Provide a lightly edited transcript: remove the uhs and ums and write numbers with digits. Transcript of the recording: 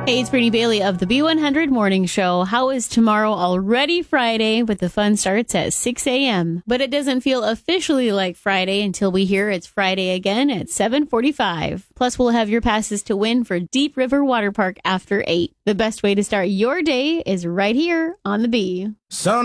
Hey, it's Brittany Bailey of the B100 Morning Show. How is tomorrow already Friday, but the fun starts at 6 a.m. But it doesn't feel officially like Friday until we hear it's Friday again at 7:45. Plus, we'll have your passes to win for Deep River Water Park after 8. The best way to start your day is right here on the B. Sun